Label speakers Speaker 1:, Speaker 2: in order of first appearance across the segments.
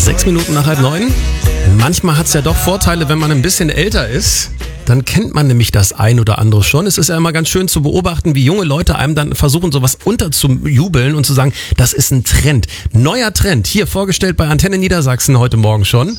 Speaker 1: 6 Minuten nach 8:30. Manchmal hat es ja doch Vorteile, wenn man ein bisschen älter ist. Dann kennt man nämlich das ein oder andere schon. Es ist ja immer ganz schön zu beobachten, wie junge Leute einem dann versuchen, sowas unterzujubeln und zu sagen, das ist ein Trend. Neuer Trend, hier vorgestellt bei Antenne Niedersachsen heute Morgen schon.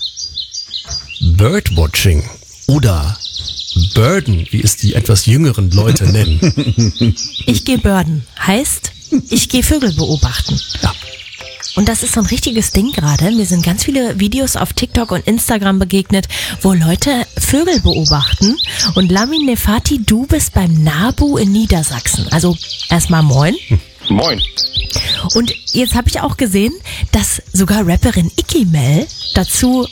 Speaker 1: Birdwatching oder Birden, wie es die etwas jüngeren Leute nennen.
Speaker 2: Ich gehe Birden, heißt, ich gehe Vögel beobachten.
Speaker 1: Ja.
Speaker 2: Und das ist so ein richtiges Ding gerade. Mir sind ganz viele Videos auf TikTok und Instagram begegnet, wo Leute Vögel beobachten. Und Lamin Nefati, du bist beim NABU in Niedersachsen. Also erstmal moin.
Speaker 3: Moin.
Speaker 2: Und jetzt habe ich auch gesehen, dass sogar Rapperin Icky Mel dazu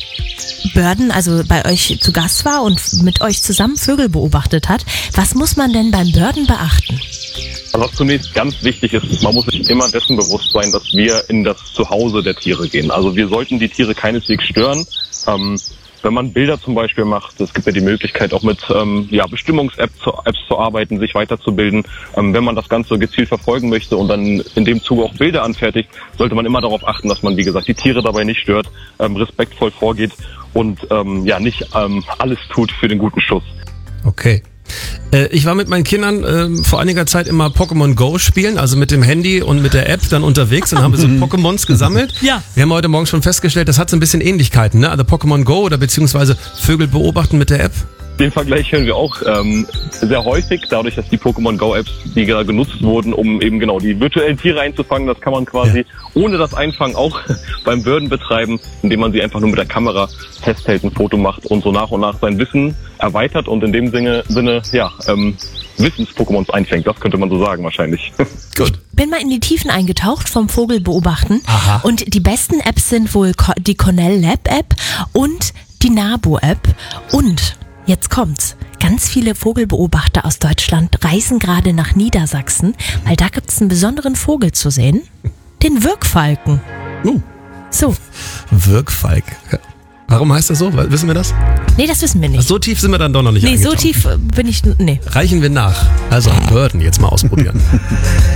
Speaker 2: Birden, also bei euch zu Gast war und mit euch zusammen Vögel beobachtet hat. Was muss man denn beim Birden beachten?
Speaker 3: Also was zunächst ganz wichtig ist, man muss sich immer dessen bewusst sein, dass wir in das Zuhause der Tiere gehen. Also wir sollten die Tiere keineswegs stören. Wenn man Bilder zum Beispiel macht, es gibt ja die Möglichkeit auch mit Bestimmungs-Apps zu arbeiten, sich weiterzubilden. Wenn man das Ganze gezielt verfolgen möchte und dann in dem Zuge auch Bilder anfertigt, sollte man immer darauf achten, dass man, wie gesagt, die Tiere dabei nicht stört, respektvoll vorgeht und nicht alles tut für den guten Schuss.
Speaker 1: Okay. Ich war mit meinen Kindern vor einiger Zeit immer Pokémon Go spielen, also mit dem Handy und mit der App dann unterwegs und haben wir so Pokémons gesammelt.
Speaker 2: Ja.
Speaker 1: Wir haben heute Morgen schon festgestellt, das hat so ein bisschen Ähnlichkeiten, ne? Also Pokémon Go oder beziehungsweise Vögel beobachten mit der App.
Speaker 3: Den Vergleich hören wir auch sehr häufig, dadurch, dass die Pokémon Go-Apps, die genutzt wurden, um eben genau die virtuellen Tiere einzufangen. Das kann man quasi ohne das Einfangen auch beim Birden betreiben, indem man sie einfach nur mit der Kamera festhält, ein Foto macht und so nach und nach sein Wissen erweitert und in dem Sinne Wissens-Pokémons einfängt. Das könnte man so sagen wahrscheinlich.
Speaker 1: Gut.
Speaker 2: Bin mal in die Tiefen eingetaucht vom Vogel beobachten.
Speaker 1: Aha.
Speaker 2: Und die besten Apps sind wohl die Cornell Lab App und die NABU App. Und jetzt kommt's. Ganz viele Vogelbeobachter aus Deutschland reisen gerade nach Niedersachsen, weil da gibt's einen besonderen Vogel zu sehen. Den Wirkfalken. So.
Speaker 1: Wirkfalk. Warum heißt das so? Wissen wir das?
Speaker 2: Nee, das wissen wir nicht.
Speaker 1: So tief sind wir dann doch noch nicht
Speaker 2: Nee, so
Speaker 1: eingetaucht.
Speaker 2: tief bin ich... Nee.
Speaker 1: Reichen wir nach. Also Birden jetzt mal ausprobieren.